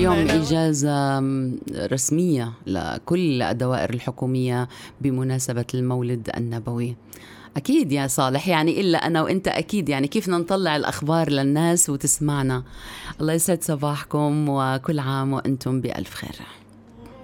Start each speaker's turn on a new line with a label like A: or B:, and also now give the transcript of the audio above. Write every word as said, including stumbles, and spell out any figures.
A: اليوم إجازة رسمية لكل الدوائر الحكومية بمناسبة المولد النبوي. أكيد يا صالح، يعني إلا أنا وإنت أكيد، يعني كيف نطلع الأخبار للناس وتسمعنا. الله يسعد صباحكم وكل عام وأنتم بألف خير.